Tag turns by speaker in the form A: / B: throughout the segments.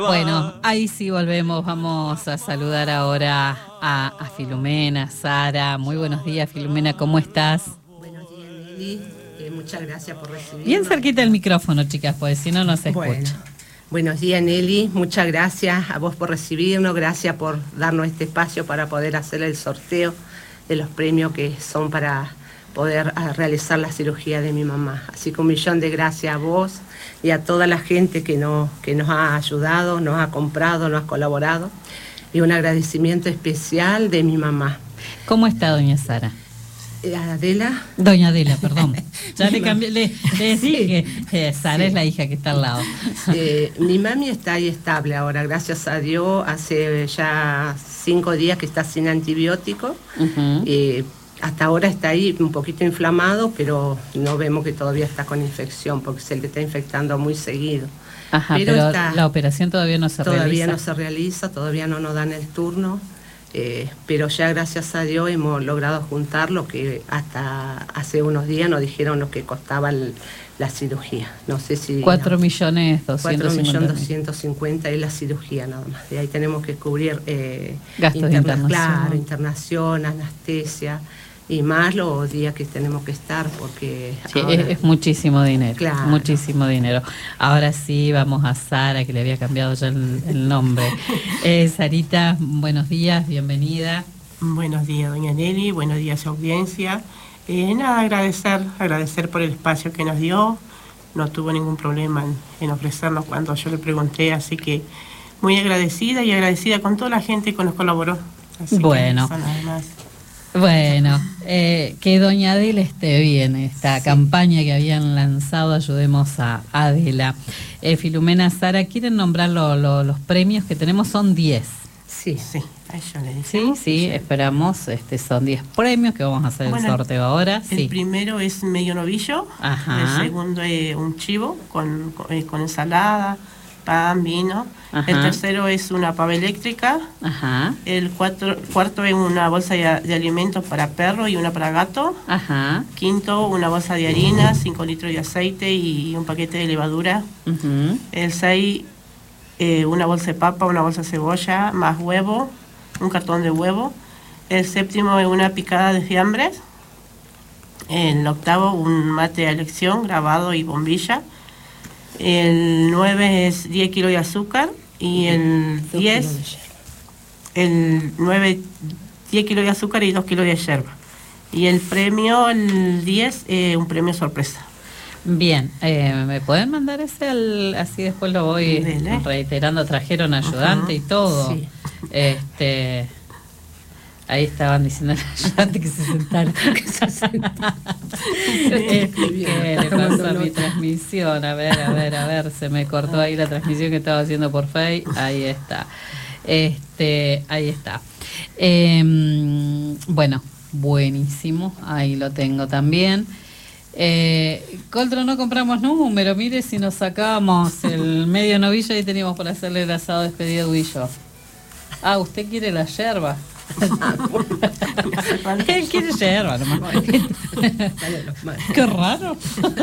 A: Bueno, ahí sí volvemos. Vamos a saludar ahora a Filomena, Sara. Muy buenos días, Filomena, ¿cómo estás?
B: Buenos días, Nelly. Muchas gracias por recibirnos.
A: Bien cerquita del micrófono, chicas, pues si no, no se escucha.
B: Bueno, buenos días, Nelly. Muchas gracias a vos por recibirnos. Gracias por darnos este espacio para poder hacer el sorteo de los premios que son para poder realizar la cirugía de mi mamá. Así que 1.000.000 de gracias a vos y a toda la gente que nos ha ayudado, nos ha comprado, nos ha colaborado. Y un agradecimiento especial de mi mamá.
A: ¿Cómo está doña Sara?
B: Adela.
A: Doña Adela, perdón. Ya le cambié, le dije que Sara es la hija que está al lado.
B: Mi mami está ahí estable ahora, gracias a Dios. Hace ya 5 días que está sin antibiótico. Hasta ahora está ahí un poquito inflamado, pero no vemos que todavía está con infección, porque se le está infectando muy seguido.
A: Ajá, pero la operación todavía no se realiza.
B: Todavía no se realiza, todavía no nos dan el turno. Pero ya gracias a Dios hemos logrado juntar lo que hasta hace unos días nos dijeron lo que costaba la cirugía. No sé si...
A: 4.250.000
B: es la cirugía nada más. De ahí tenemos que cubrir
A: gastos de internación.
B: Claro, internación, anestesia y más los días que tenemos que estar, porque
A: sí, ahora es muchísimo dinero,
B: claro.
A: Muchísimo dinero. Ahora sí vamos a Sara, que le había cambiado ya el nombre. Sarita, buenos días, bienvenida.
C: Buenos días, doña Nelly, buenos días, audiencia. Nada, agradecer por el espacio que nos dio. No tuvo ningún problema en ofrecernos cuando yo le pregunté, así que muy agradecida y agradecida con toda la gente que nos colaboró. Así
A: bueno.
C: Que nada más.
A: Bueno, que doña Adela esté bien, esta sí. Campaña que habían lanzado, ayudemos a Adela. Filomena, Sara, ¿quieren nombrar los premios que tenemos? Son 10.
B: Sí,
C: a ella le decimos.
A: Sí, esperamos, son 10 premios que vamos a hacer el sorteo ahora.
C: El primero es medio novillo.
A: Ajá.
C: El segundo es un chivo con ensalada, pan, vino. Ajá. El tercero es una pava eléctrica.
A: Ajá.
C: El cuarto es una bolsa de alimentos para perro y una para gato.
A: Ajá.
C: Quinto, una bolsa de harina, 5 litros de aceite y un paquete de levadura.
A: Uh-huh.
C: El 6, una bolsa de papa, una bolsa de cebolla, más huevo, un cartón de huevo. El séptimo es una picada de fiambres. El octavo, un mate a elección, grabado y bombilla. El 9 es 10 kilos de azúcar y el 10, el 9, 10 kilos de azúcar y 2 kilos de yerba. Y el premio, el 10, un premio sorpresa.
A: Bien, ¿me pueden mandar ese así después lo voy reiterando? Trajeron ayudante y todo.
B: Sí.
A: Ahí estaban diciendo al ayudante que se sentara. ¿Qué le pasó a mi transmisión? A ver, se me cortó ahí la transmisión que estaba haciendo por Face. Ahí está. Ahí está. Bueno, buenísimo. Ahí lo tengo también. Coltro, no compramos número. Mire si nos sacábamos el medio novillo y teníamos para hacerle el asado despedido de Huillo. Ah, ¿usted quiere la yerba? Él quiere yerba nomás. Qué raro.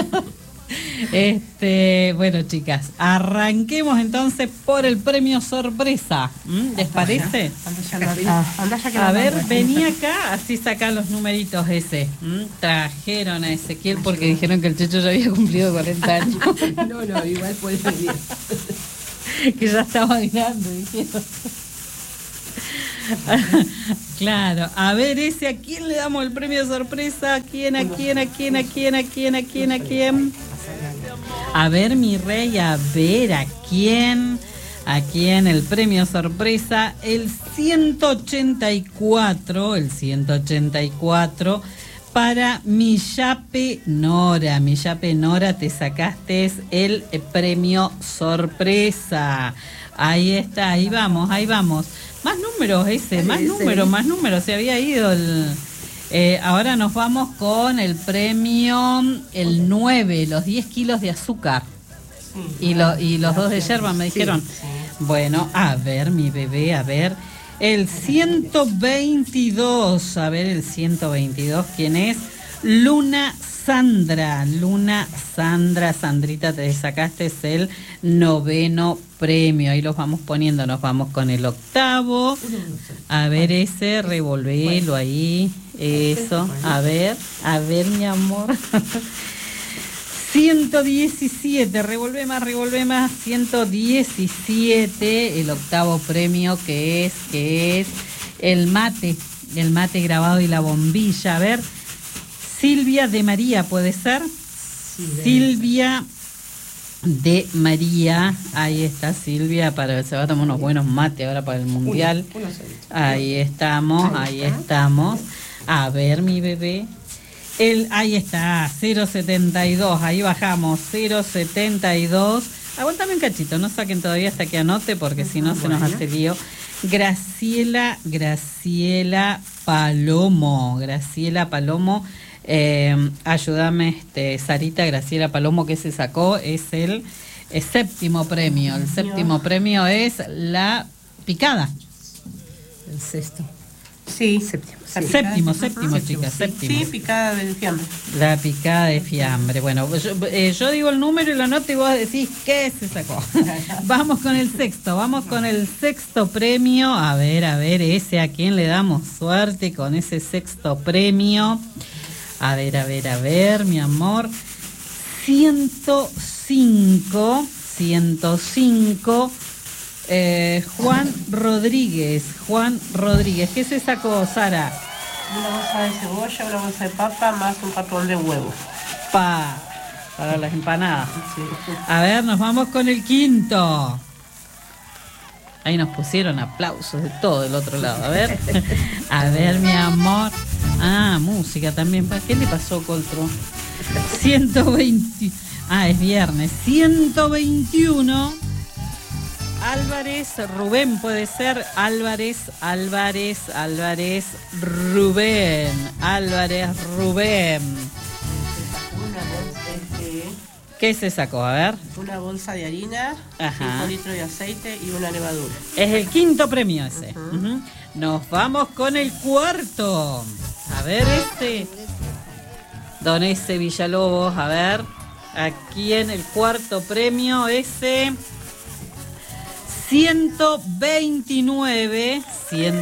A: Bueno, chicas, arranquemos entonces por el premio sorpresa. ¿Les parece? A ver, vení acá, así sacan los numeritos ese. Trajeron a Ezequiel porque dijeron que el Checho ya había cumplido 40 años.
B: No, igual puede venir.
A: Que ya estaba mirando, dijeron. Claro, a ver ese, ¿a quién le damos el premio sorpresa? ¿A quién? A ver, mi rey, a ver, ¿a quién el premio sorpresa? El 184 para Millape Nora. Millape Nora, te sacaste el premio sorpresa. Ahí está, ahí vamos. Más números más números. Se había ido ahora nos vamos con el premio, el 9, los 10 kilos de azúcar. Sí, y los 2 de yerba, me dijeron. Sí. Bueno, a ver, mi bebé, el 122. A ver, el 122, ¿quién es? Luna Sandra, Sandrita, te sacaste el 9º premio. Ahí los vamos poniendo, nos vamos con el 8º. A ver ese, revolvelo ahí. Eso, a ver, mi amor. 117, revolve más, 117, el 8º premio que es el mate grabado y la bombilla. A ver, Silvia de María, ¿puede ser? Sí, Silvia de María, ahí está Silvia, se va a tomar unos buenos mates ahora para el mundial. Ahí estamos. A ver, mi bebé. Ahí está, 072, ahí bajamos, 072. Aguántame un cachito, no saquen todavía hasta que anote, porque si no se nos hace lío. Graciela Palomo, ayúdame, Sarita. Graciela Palomo, que se sacó, es el 7º premio. El 7º premio es la picada.
B: El 6º.
C: Sí,
A: Séptimo, chicas, séptimo.
C: Sí, picada de fiambre.
A: La picada de fiambre. Bueno, yo digo el número y la nota y vos decís qué se sacó. Vamos con el 6º premio. A ver, ese, ¿a quién le damos suerte con ese 6º premio? A ver, mi amor. 105. Juan Rodríguez. ¿Qué se sacó, Sara?
C: Una bolsa de cebolla, una bolsa de papa, más un cartón de huevo.
A: Para las empanadas.
C: Sí.
A: A ver, nos vamos con el 5º. Ahí nos pusieron aplausos de todo el otro lado. A ver, mi amor. Música también. ¿Qué le pasó, Coltro? 120. Es viernes. 121. Álvarez Rubén, puede ser. Álvarez Rubén. ¿Qué se sacó? A ver.
C: Una bolsa de harina, 5 litros de aceite y una levadura.
A: Es el 5º premio ese. Nos vamos con el 4º. A ver Don ese Villalobos, a ver. Aquí en el 4º premio ese... 129,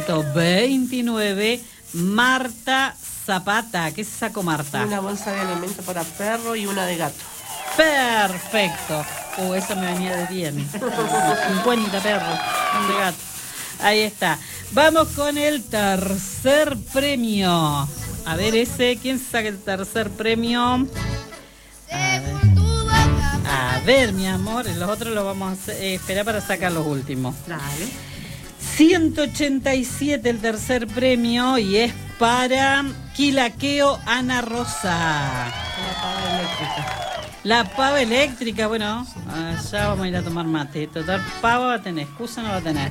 A: Marta Zapata. ¿Qué se sacó, Marta?
C: Una bolsa de alimento para perro y una de gato.
A: Perfecto. Esa me venía de 10. 50 perros, un de gato. Ahí está. Vamos con el 3º premio. A ver ¿quién saca el 3º premio? A ver, mi amor, los otros los vamos a esperar para sacar los últimos.
B: Dale.
A: 187 el 3º premio y es para Quilaqueo Ana Rosa. La pava eléctrica, bueno, ya vamos a ir a tomar mate. Total, pava va a tener, excusa no va a tener.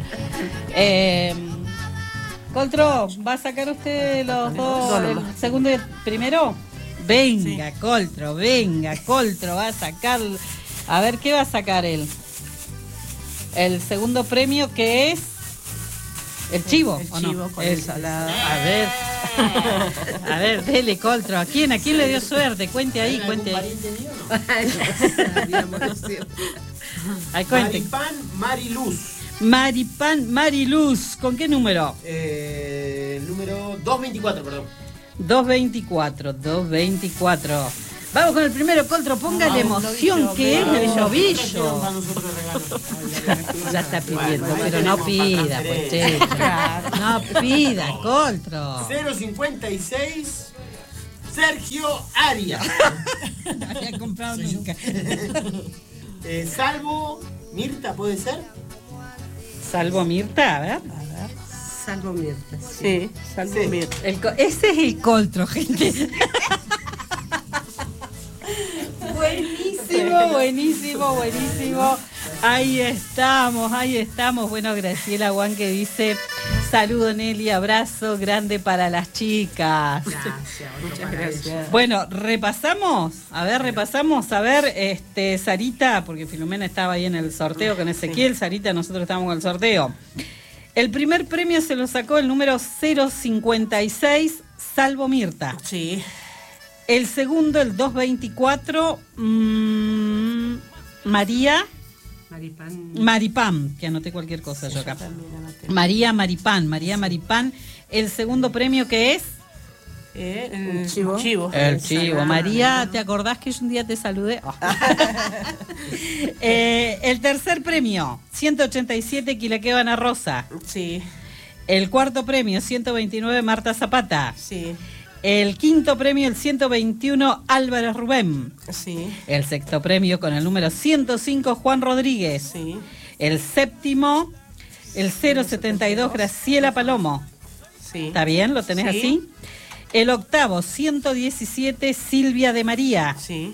A: Coltro, ¿va a sacar usted los dos, el segundo y el primero? Venga, sí. Coltro, va a sacar. A ver, ¿qué va a sacar él? El segundo premio, que es el chivo.
C: El chivo, no? Con ensalada.
A: A ver, dele, Coltro. ¿A quién le dio suerte? Cuente ahí, cuente ahí. Maripán Mariluz. ¿Con qué número?
D: Número 224, perdón.
A: 224. Vamos con el primero, Coltro, ponga la emoción que es el novillo. Ya está pidiendo, pero no pida, pues, che. No pida, Coltro.
D: 056 Sergio Arias.
A: No había comprado nunca.
D: Salvo Mirta, ¿puede ser?
A: Salvo Mirta, a ver.
B: Salvo Mirta.
C: Sí, Salvo Mirta.
A: Ese es el Coltro, gente. Buenísimo. Ahí estamos. Bueno, Graciela Juan que dice: saludo, Nelly, abrazo grande para las chicas.
B: Gracias,
C: muchas gracias.
A: Bueno, repasamos, Sarita, porque Filomena estaba ahí en el sorteo con Ezequiel, Sarita, nosotros estábamos en el sorteo. El primer premio se lo sacó el número 056, Salvo Mirta.
C: Sí.
A: El segundo, el 224, Maripán, que anoté cualquier cosa yo acá. María Maripán. El segundo premio, que es
C: El
B: chivo.
A: el chivo. María, ¿te acordás que yo un día te saludé? Oh. El tercer premio, 187, Quilaquebana Rosa.
C: Sí,
A: El cuarto premio, 129, Marta Zapata.
C: sí,
A: El quinto premio, el 121, Álvarez Rubén.
C: sí,
A: El sexto premio, con el número 105, Juan Rodríguez.
C: sí,
A: El séptimo, el 072, Graciela Palomo.
C: sí.
A: ¿Está bien? ¿Lo tenés
C: Sí.
A: así? El octavo, 117, Silvia de María.
C: Sí,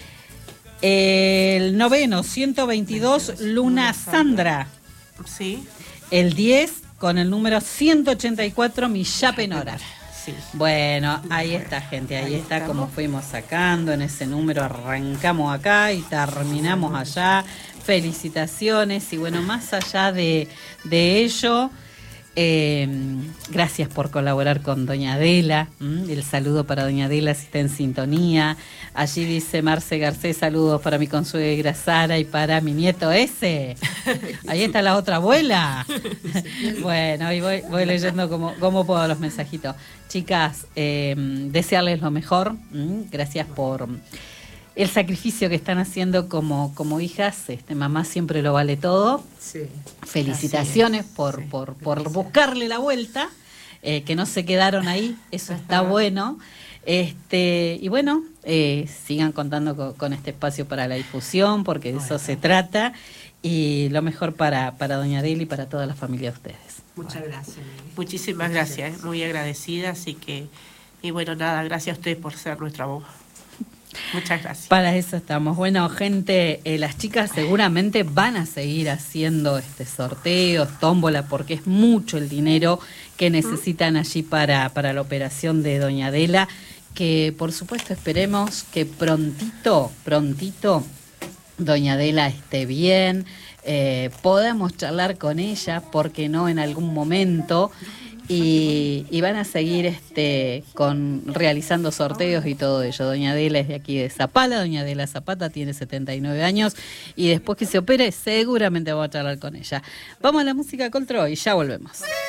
A: El noveno, 122, Luna Sandra.
C: sí,
A: El 10, con el número 184, Millape Nora.
C: sí.
A: Bueno, ahí está, gente, ahí está como fuimos sacando en ese número, arrancamos acá y terminamos allá. Felicitaciones y bueno, más allá de ello, gracias por colaborar con Doña Adela. El saludo para Doña Adela si está en sintonía. Allí dice Marce Garcés, saludos para mi consuegra Sara y para mi nieto ese. Ahí está la otra abuela. Bueno, y voy leyendo como puedo los mensajitos. Chicas, desearles lo mejor. Gracias por el sacrificio que están haciendo como hijas. Mamá siempre lo vale todo.
B: Sí.
A: Felicitaciones
B: Así es.
A: por
B: Sí,
A: por buscarle la vuelta, que no se quedaron ahí, eso está bueno. Y bueno, sigan contando con este espacio para la difusión, porque de eso se trata, y lo mejor para Doña Adela y para toda la familia de ustedes.
B: Muchas gracias. Nelly.
C: Muchísimas gracias, muy agradecida, así que, y bueno, nada, gracias a ustedes por ser nuestra voz. Muchas gracias.
A: Para eso estamos. Bueno, gente, las chicas seguramente van a seguir haciendo sorteos, tómbola, porque es mucho el dinero que necesitan allí para la operación de Doña Adela, que por supuesto esperemos que prontito Doña Adela esté bien, podamos charlar con ella, porque no en algún momento. Y van a seguir realizando sorteos y todo ello. Doña Adela es de aquí de Zapala, Doña Adela Zapata tiene 79 años y después que se opere seguramente vamos a charlar con ella. Vamos a la música Coltro y ya volvemos.